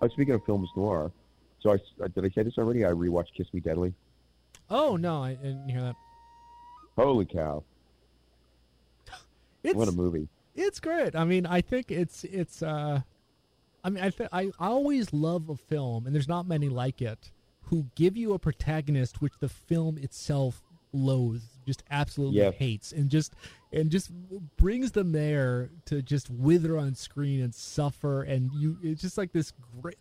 Speaking of films noir, so did I say this already? I rewatched Kiss Me Deadly. Oh no, I didn't hear that. Holy cow! It's What a movie! it's great. I mean, I think it's. I mean, I always love a film, and there's not many like it, who give you a protagonist which the film itself loathes, just absolutely Yeah. hates, and just brings them there to just wither on screen and suffer. And it's just like this great.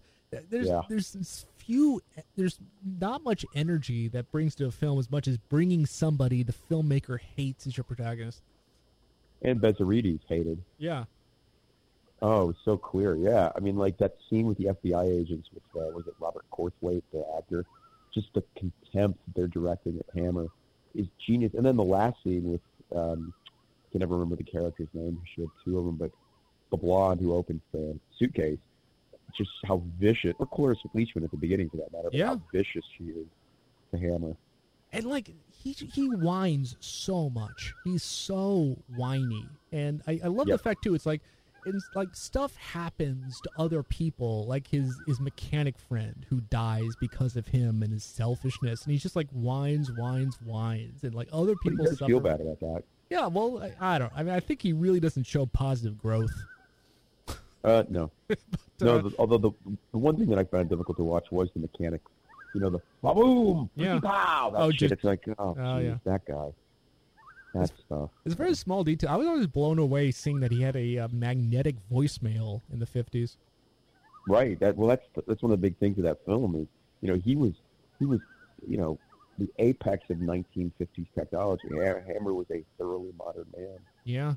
There's not much energy that brings to a film as much as bringing somebody the filmmaker hates as your protagonist. And Bezzarides hated. Yeah. Oh, it was so clear. Yeah, I mean, like that scene with the FBI agents with was it Robert Corthwaite, the actor? Just the contempt they're directing at Hammer is genius. And then the last scene with I can never remember the character's name. She had two of them, but the blonde who opens the suitcase. Just how vicious, or Cloris Leachman at the beginning, for that matter. But Yeah. how vicious she is to Hammer. And like he whines so much. He's so whiny, and I love the Yep. fact too. It's like stuff happens to other people, like his mechanic friend who dies because of him and his selfishness, and he's just like whines, and like other He people does suffer. feel bad about that. Yeah, well, I don't. I mean, I think he really doesn't show positive growth. No. No, although the one thing that I found difficult to watch was the mechanic. You know, the boom, Yeah. pow, that Oh, shit. just- It's like, oh, geez, yeah. that guy. That stuff. It's a very small detail. I was always blown away seeing that he had a magnetic voicemail in the 50s. Right. That's one of the big things of that film is, you know, he was, you know, the apex of 1950s technology. Hammer was a thoroughly modern man. Yeah.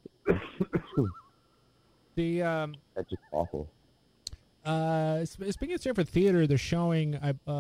The That's just awful. speaking of Stanford Theater, they're showing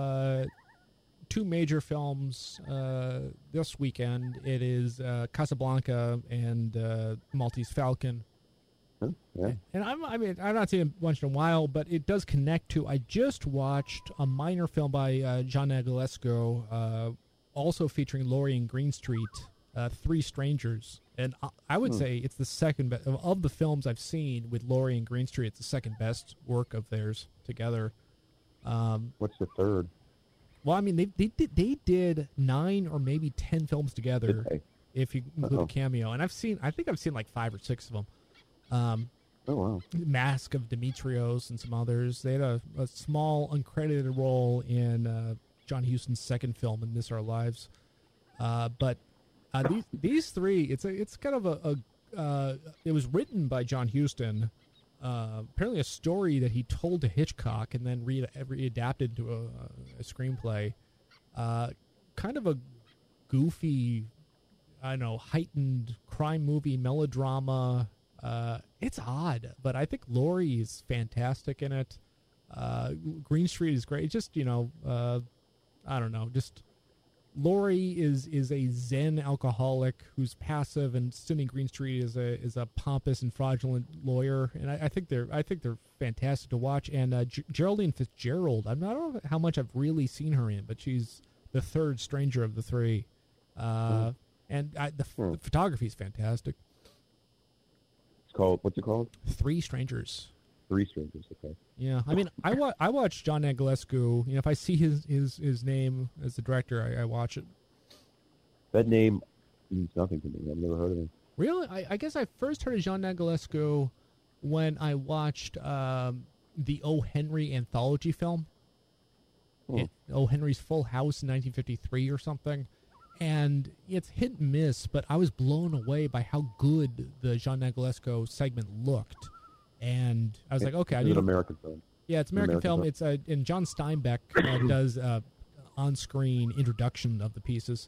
two major films this weekend. It is Casablanca and Maltese Falcon. Huh? Yeah. And I've not seen it once in a while, but it does connect to. I just watched a minor film by John Negulesco, also featuring Laurie and Greenstreet, Three Strangers. And I would say it's the second best of the films I've seen with Laurie and Greenstreet. It's the second best work of theirs together. What's the third? Well, I mean, they did 9 or maybe 10 films together, Okay. if you include a cameo. And I think I've seen like 5 or 6 of them. Oh, wow. Mask of Demetrios and some others. They had a small uncredited role in John Huston's second film in This Our Lives. But these three, it's kind of it was written by John Huston. Apparently a story that he told to Hitchcock and then readapted to a screenplay. Kind of a goofy, I don't know, heightened crime movie melodrama. It's odd, but I think Laurie is fantastic in it. Greenstreet is great. It's just, you know, I don't know, just Laurie is a Zen alcoholic who's passive, and Sidney Greenstreet is a pompous and fraudulent lawyer, and I think they're fantastic to watch. And Geraldine Fitzgerald, I don't know how much I've really seen her in, but she's the third stranger of the three, and the photography is fantastic. What's it called? Three Strangers. Three Strangers, okay. Yeah, I mean, I watch John Negulescu. You know, if I see his name as the director, I watch it. That name means nothing to me. I've never heard of him. Really, I guess I first heard of John Negulescu when I watched the O. Henry anthology film. O. Henry's Full House in 1953 or something. And it's hit and miss, but I was blown away by how good the John Negulescu segment looked. And I was like, okay, It's an American film. Yeah, it's American film. It's and John Steinbeck does on-screen introduction of the pieces,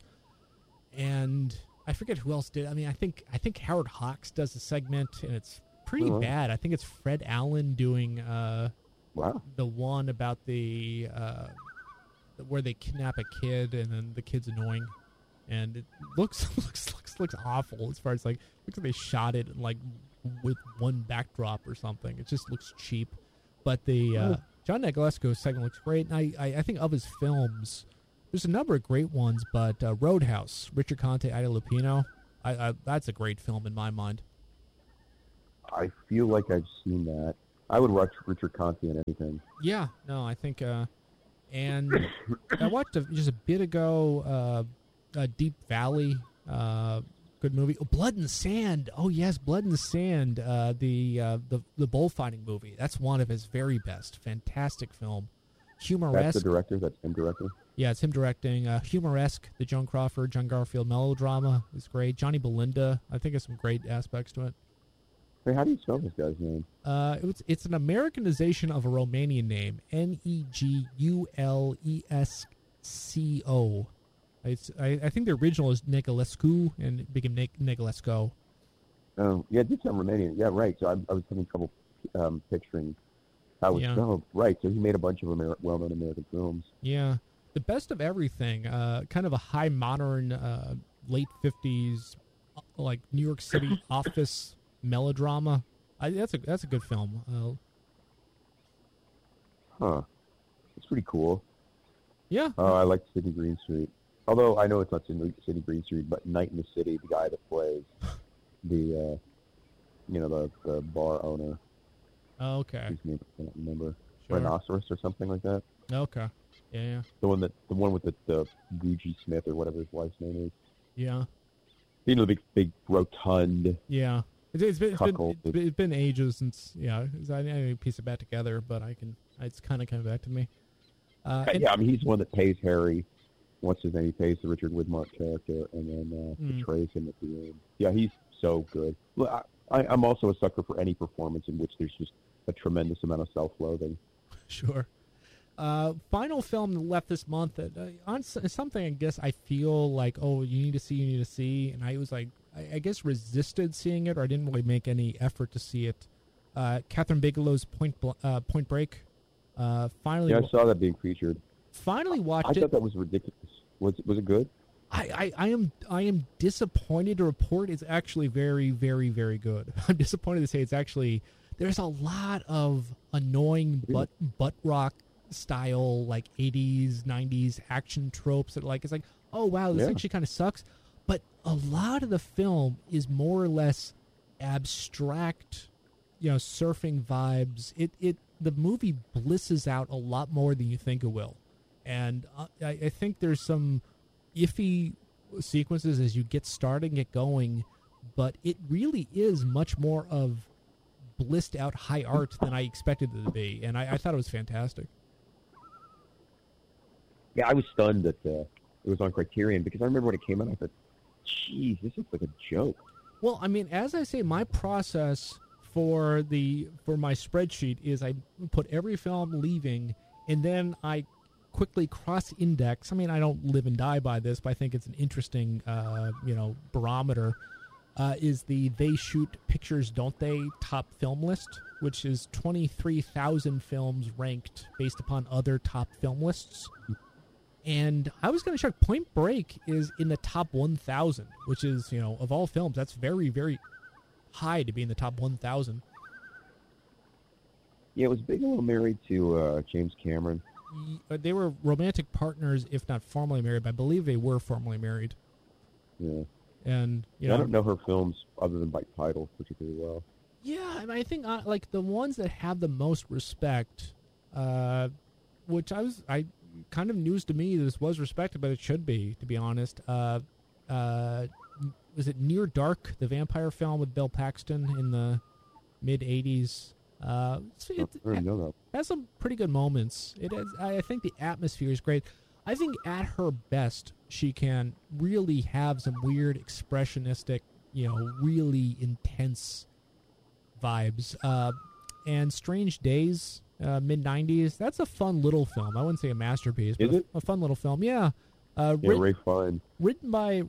and I forget who else did. I mean, I think Howard Hawks does a segment, and it's pretty bad. I think it's Fred Allen doing the one about the where they kidnap a kid and then the kid's annoying, and it looks awful as far as like looks like they shot it like with one backdrop or something. It just looks cheap. But the John Negulescu segment looks great. And I think of his films, there's a number of great ones, but Roadhouse, Richard Conte, Ida Lupino, that's a great film in my mind. I feel like I've seen that. I would watch Richard Conte on anything. Yeah, no, I think, and I watched just a bit ago, Deep Valley, good movie. Oh, Blood and Sand. Oh yes, Blood and Sand. The bullfighting movie. That's one of his very best. Fantastic film. Humoresque. That's the director. That's him directing. Yeah, it's him directing. Humoresque. The Joan Crawford, John Garfield melodrama is great. Johnny Belinda, I think, has some great aspects to it. Hey, how do you spell this guy's name? It's an Americanization of a Romanian name. Negulesco. I think the original is Negulescu and it became Negulesco. Oh, yeah, it did sound Romanian. Yeah, right. So I was having trouble picturing how it's spelled. Right. So he made a bunch of well-known American films. Yeah, the best of everything. Kind of a high modern, late 50s, like New York City office melodrama. That's a good film. Huh. It's pretty cool. Yeah. I like Sidney Greenstreet. Although I know it's not Sidney Greenstreet, but Night in the City, the guy that plays the bar owner. Oh, okay. His name I can't remember. Sure. Rhinoceros or something like that. Okay. Yeah. The one with the Gucci Smith or whatever his wife's name is. Yeah. You know, the big rotund. Yeah. It's been ages since I need to piece it back together, but it's kind of coming back to me. Yeah, I mean he's the one that pays Harry. What's his name? He pays the Richard Widmark character and then betrays him at the end. Yeah, he's so good. Look, I'm also a sucker for any performance in which there's just a tremendous amount of self-loathing. Sure. Final film left this month on something I guess I feel like, oh, you need to see, and I was like, I guess resisted seeing it, or I didn't really make any effort to see it. Catherine Bigelow's Point Break. Finally, yeah, I saw that being featured. Finally watched it. I thought that was ridiculous. Was it good? I am disappointed to report it's actually very, very, very good. I'm disappointed to say it's actually, there's a lot of annoying butt rock style, like 80s, 90s action tropes that it's like, oh wow, this actually kind of sucks. But a lot of the film is more or less abstract, surfing vibes. The movie blisses out a lot more than you think it will. And I think there's some iffy sequences as you get going, but it really is much more of blissed out high art than I expected it to be, and I thought it was fantastic. Yeah, I was stunned that it was on Criterion, because I remember when it came out, I thought, geez, this looks like a joke. Well, I mean, as I say, my process for my spreadsheet is I put every film leaving, and then I quickly cross-index. I mean, I don't live and die by this, but I think it's an interesting, barometer. Is the They Shoot Pictures, Don't They top film list, which is 23,000 films ranked based upon other top film lists. And I was going to check, Point Break is in the top 1,000, which is, of all films, that's very, very high to be in the top 1,000. Yeah, was Bigelow married to James Cameron? They were romantic partners, if not formally married, but I believe they were formally married. Yeah. And, I don't know her films other than by title particularly well. Yeah, and I think, the ones that have the most respect, which I kind of news to me, this was respected, but it should be, to be honest. Was it Near Dark, the vampire film with Bill Paxton in the mid-'80s? It has some pretty good moments. I think the atmosphere is great. I think at her best, she can really have some weird expressionistic, really intense vibes. And Strange Days, mid-'90s, that's a fun little film. I wouldn't say a masterpiece, but a fun little film. Yeah. Ray Fine. Written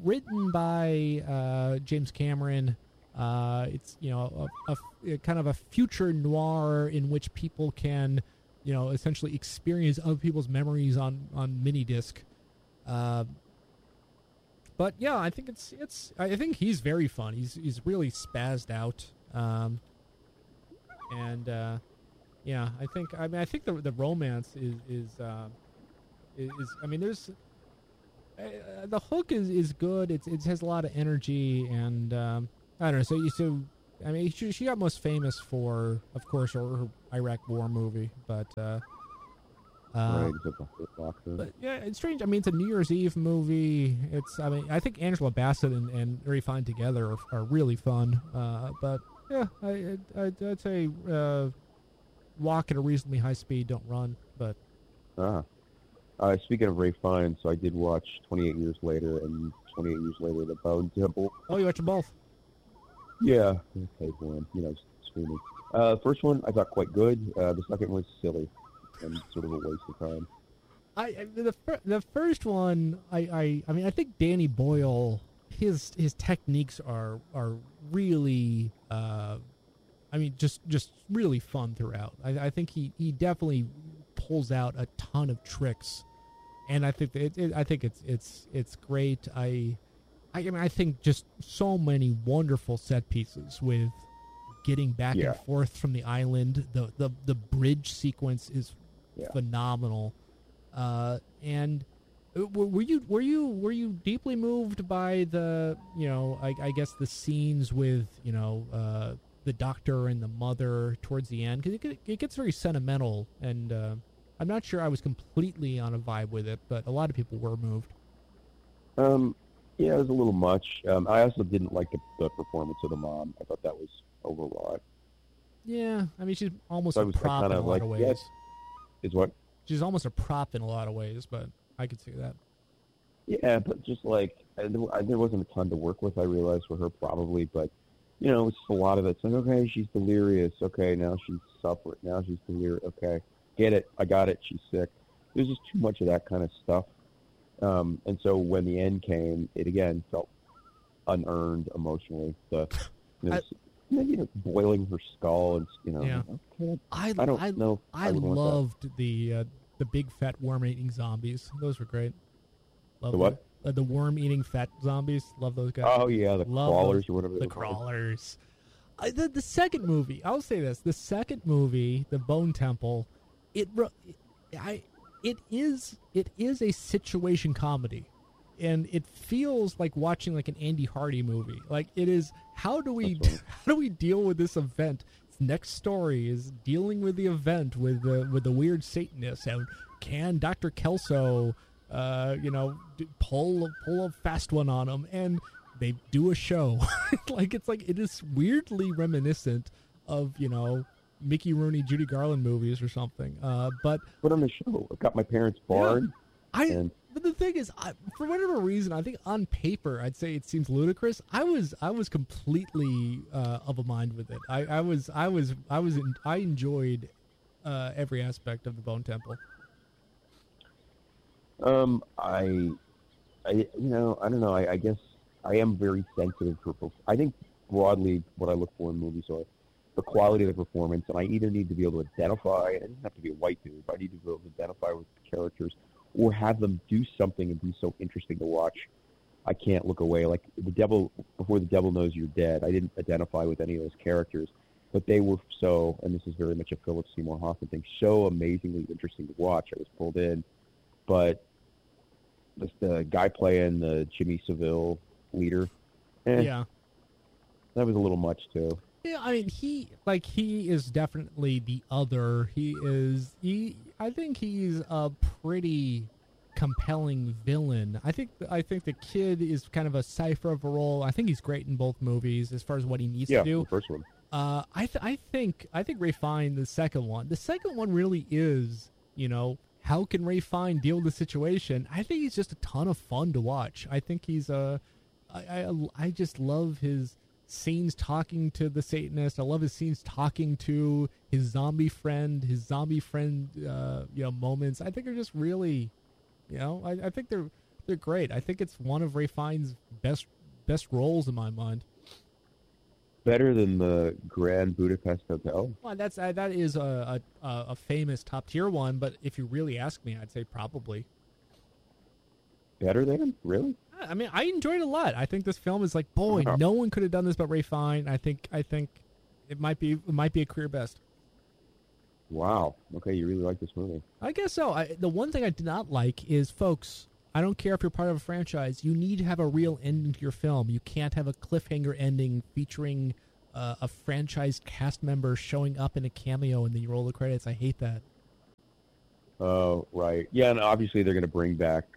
by James Cameron. It's a kind of a future noir in which people can essentially experience other people's memories on mini disc. But yeah, I think I think he's very fun. He's really spazzed out. Yeah, I think the romance is I mean, there's the hook is good. It has a lot of energy, and I don't know. So I mean, she got most famous for, of course, her Iraq War movie, but Right, he's a boxer. but yeah, it's strange. I mean, it's a New Year's Eve movie. I mean, I think Angela Bassett and Ray Fiennes together are really fun. But yeah, I'd say walk at a reasonably high speed, don't run. But Speaking of Ray Fiennes, so I did watch 28 Years Later and 28 Years Later, The Bone Temple. oh, you watch them both? Yeah, okay, one, screaming. First one I thought quite good. The second was silly and sort of a waste of time. The first one, I mean, I think Danny Boyle, his techniques are really, I mean, just really fun throughout. I think he definitely pulls out a ton of tricks, and I think it's great. I mean, I think just so many wonderful set pieces with getting back and forth from the island. The bridge sequence is phenomenal. And were you deeply moved by the, I guess the scenes with, the doctor and the mother towards the end? Because it gets very sentimental, and I'm not sure I was completely on a vibe with it, but a lot of people were moved. Yeah, it was a little much. I also didn't like the performance of the mom. I thought that was overwrought. Yeah, I mean, she's almost So a prop in a lot of ways. Yes, is what? She's almost a prop in a lot of ways, but I could see that. Yeah, but just like there wasn't a ton to work with. I realized for her probably, but it's just a lot of it. It's like, okay, she's delirious. Okay, now she's suffering. Now she's delirious. Okay, get it. I got it. She's sick. There's just too much of that kind of stuff. And so when the end came, it again felt unearned emotionally. Boiling her skull and okay, I don't know. I loved the big fat worm-eating zombies. Those were great. Love the what? The worm-eating fat zombies. Love those guys. Oh yeah, the crawlers or whatever. The crawlers. The second movie. I'll say this: the second movie, The Bone Temple, it is a situation comedy, and it feels like watching like an Andy Hardy movie. Like it is. How do we deal with this event? Its next story is dealing with the event with the weird Satanist. And can Dr. Kelso, pull a fast one on him? And they do a show. It is weirdly reminiscent of Mickey Rooney, Judy Garland movies or something. But put on the show. I've got my parents' barn. But the thing is, for whatever reason, I think on paper I'd say it seems ludicrous. I was completely of a mind with it. I enjoyed every aspect of the Bone Temple. I don't know. I guess I am very sensitive for. I think broadly, what I look for in movies are the quality of the performance, and I either need to be able to identify. It doesn't have to be a white dude, but I need to be able to identify with the characters, or have them do something and be so interesting to watch. I can't look away. Like Before the Devil Knows You're Dead, I didn't identify with any of those characters, but they were so, and this is very much a Philip Seymour Hoffman thing, so amazingly interesting to watch. I was pulled in. But the guy playing the Jimmy Savile leader, that was a little much too. Yeah, I mean, he is definitely the other. I think he's a pretty compelling villain. I think the kid is kind of a cipher of a role. I think he's great in both movies as far as what he needs to do. The first one. I think Ray Fiennes, the second one really is, how can Ray Fiennes deal with the situation? I think he's just a ton of fun to watch. I think he's I just love his scenes talking to the Satanist. I love his scenes talking to his zombie friend. Moments. I think are just really, I think they're great. I think it's one of Ray Fiennes' best roles in my mind. Better than the Grand Budapest Hotel. Well, that is a famous top tier one. But if you really ask me, I'd say probably better than, really. I mean, I enjoyed it a lot. I think this film is like, boy, no one could have done this but Ray Fiennes. I think it might be a career best. Wow. Okay, you really like this movie. I guess so. The one thing I did not like is, folks, I don't care if you're part of a franchise. You need to have a real ending to your film. You can't have a cliffhanger ending featuring a franchise cast member showing up in a cameo and then you roll the credits. I hate that. Oh, right. Yeah, and obviously they're going to bring back,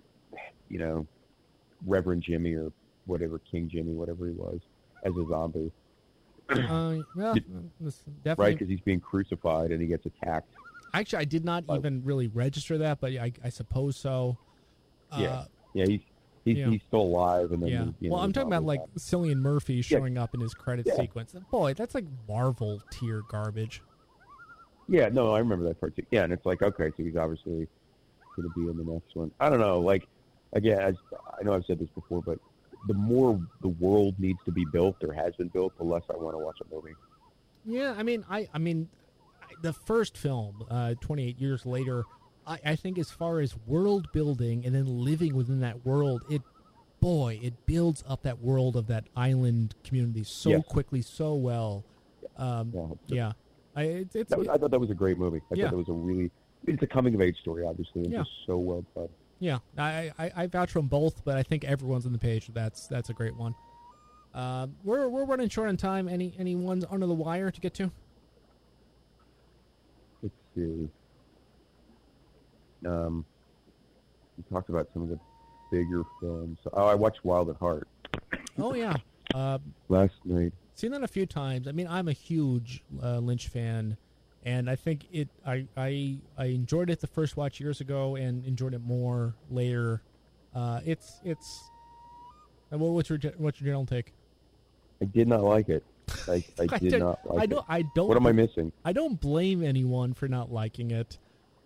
Reverend Jimmy or whatever, King Jimmy, whatever he was, as a zombie. Well, definitely. Right, because he's being crucified and he gets attacked. Actually, I did not even really register that, but I suppose so. Yeah, he's still alive. And then well, I'm talking about like Cillian Murphy showing up in his credit sequence. Boy, that's like Marvel tier garbage. Yeah, no, I remember that part too. Yeah, and it's like, okay, so he's obviously going to be in the next one. I don't know. Like, again, I know I've said this before, but the more the world needs to be built or has been built, the less I want to watch a movie. Yeah, I mean, the first film, 28 years later, I think as far as world building and then living within that world, it builds up that world of that island community so quickly, so well. I thought that was a great movie. I thought it was it's a coming of age story, obviously, and just so well done. Yeah, I vouch for them both, but I think everyone's on the page. That's a great one. We're running short on time. Any ones under the wire to get to? Let's see. We talked about some of the bigger films. Oh, I watched Wild at Heart. Oh yeah. Last night. Seen that a few times. I mean, I'm a huge Lynch fan, and I think I enjoyed it the first watch years ago, and enjoyed it more later. What's your general take? I did not like it. I did not like it. I don't. What am I missing? I don't blame anyone for not liking it.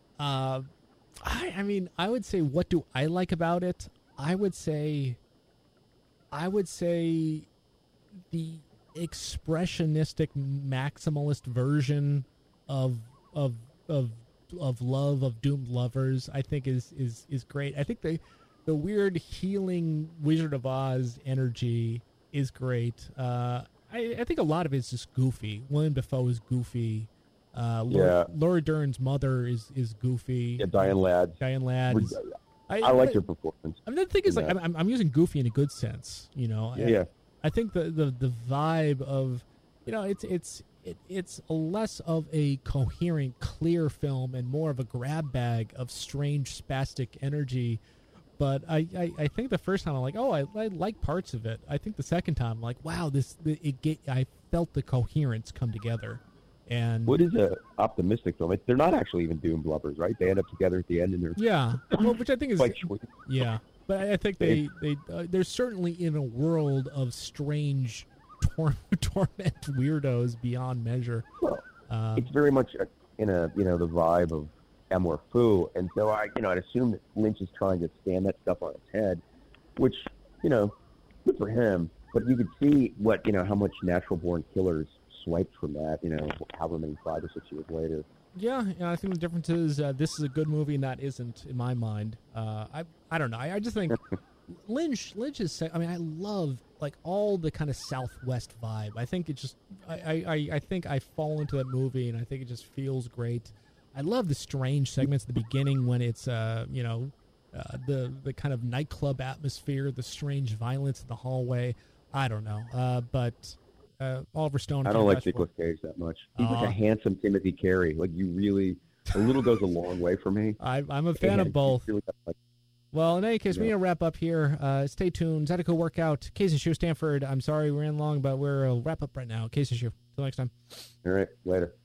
I mean, I would say, what do I like about it? I would say the expressionistic maximalist version of love of doomed lovers, I think is great. I think the weird healing Wizard of Oz energy is great. I think a lot of it's just goofy. William Dafoe is goofy. Laura Dern's mother is goofy. Yeah, Diane Ladd. I like her performance. I mean, the thing is, like, I'm using goofy in a good sense, Yeah. I think the vibe of, it's less of a coherent, clear film and more of a grab bag of strange, spastic energy. But I think the first time I'm like, oh, I like parts of it. I think the second time I'm like, wow, I felt the coherence come together. And what is a optimistic film? They're not actually even doomed lovers, right? They end up together at the end, and they're which I think is quite sweet. Yeah, but I think they're certainly in a world of strange torment weirdos beyond measure. Well, it's very much in the vibe of Amour Fou, and so I'd assume that Lynch is trying to stand that stuff on its head, which good for him. But you could see how much Natural Born Killers swiped from that, however many 5 or 6 years later. Yeah, I think the difference is this is a good movie and that isn't, in my mind. I don't know. I just think Lynch is. I mean, I love like all the kind of Southwest vibe. I think it just. I think I fall into that movie and I think it just feels great. I love the strange segments at the beginning when it's the kind of nightclub atmosphere, the strange violence in the hallway. I don't know, but. Oliver Stone. I don't like Nicolas Cage that much. He's like a handsome Timothy Carey. Like a little goes a long way for me. I'm a fan of both. Well, in any case, we need to wrap up here. Stay tuned. Zydeco Workout, Case and Shoe, Stanford. I'm sorry we ran long, but we'll wrap up right now. Case and Shoe. Till next time. All right. Later.